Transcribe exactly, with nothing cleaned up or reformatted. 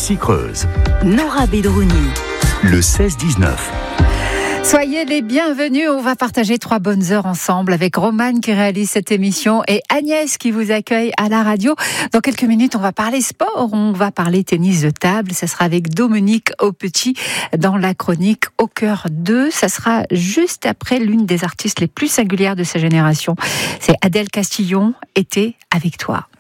Creuse. Nora Bedrouni. Le seize dix-neuf. Soyez les bienvenus, on va partager trois bonnes heures ensemble avec Romane qui réalise cette émission et Agnès qui vous accueille à la radio. Dans quelques minutes, on va parler sport, on va parler tennis de table. Ça sera avec Dominique Aupetit dans la chronique Au cœur deux. Ça sera juste après l'une des artistes les plus singulières de sa génération. C'est Adèle Castillon, Été avec toi.